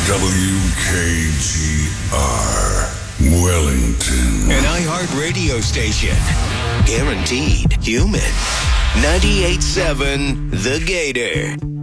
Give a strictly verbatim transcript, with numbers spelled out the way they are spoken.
W K G R, Wellington. An iHeart radio station. Guaranteed human. ninety-eight point seven The Gator.